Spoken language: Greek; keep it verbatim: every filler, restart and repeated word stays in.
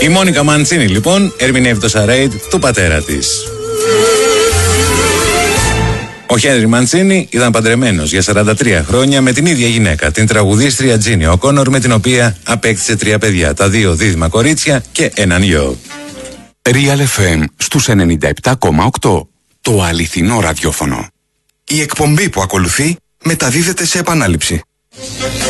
Η Μόνικα Μαντσίνη λοιπόν ερμηνεύει το Σαρέιντ του πατέρα της. Ο Χένρι Μαντσίνη ήταν παντρεμένος για σαράντα τρία χρόνια με την ίδια γυναίκα, την τραγουδίστρια Τζίνι Οκόνορ, με την οποία απέκτησε τρία παιδιά, τα δύο δίδυμα κορίτσια και έναν γιο. Real εφ εμ στους ενενήντα επτά κόμμα οκτώ. Το αληθινό ραδιόφωνο. Η εκπομπή που ακολουθεί μεταδίδεται σε επανάληψη.